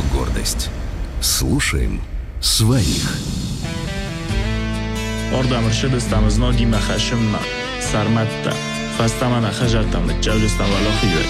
свою гордость. Слушаем своих. Ordamır şıbıstamız nogi mexaşımma sarmatta. Fastamana xajartamı çavcıstam valo xiyve.